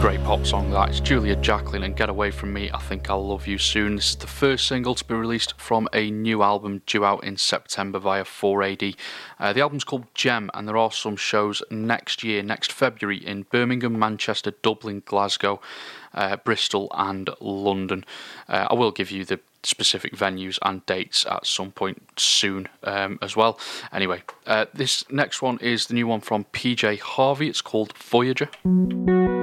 Great pop song that. It's Julia Jacklin and Get Away From Me, I Think I'll Love You Soon. This is the first single to be released from a new album due out in September via 4AD. The album's called Gem, and there are some shows next February, in Birmingham, Manchester, Dublin, Glasgow, Bristol and London. I will give you the specific venues and dates at some point soon as well. Anyway, this next one is the new one from PJ Harvey. It's called Voyager.